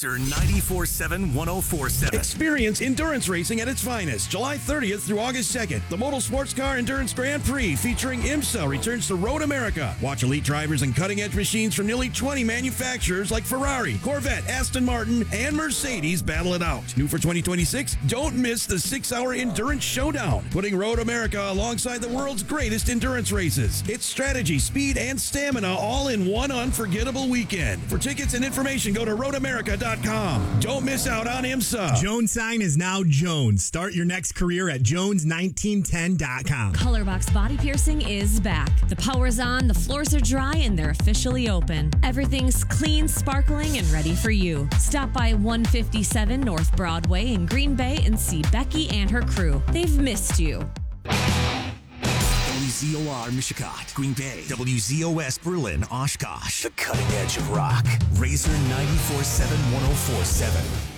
Racer 94.7-1047. Experience endurance racing at its finest. July 30th through August 2nd. The Modal Sports Car Endurance Grand Prix featuring IMSA returns to Road America. Watch elite drivers and cutting-edge machines from nearly 20 manufacturers like Ferrari, Corvette, Aston Martin, and Mercedes battle it out. New for 2026, don't miss the 6-hour Endurance Showdown, putting Road America alongside the world's greatest endurance races. It's strategy, speed, and stamina all in one unforgettable weekend. For tickets and information, go to roadamerica.com. Don't miss out on IMSA. Jones Sign is now Jones. Start your next career at jones1910.com. Colorbox Body Piercing is back. The power's on, the floors are dry, and they're officially open. Everything's clean, sparkling, and ready for you. Stop by 157 North Broadway in Green Bay and see Becky and her crew. They've missed you. WZOR Mishicot, Green Bay. WZOS Berlin, Oshkosh. The cutting edge of rock. Razor 94.7-1047.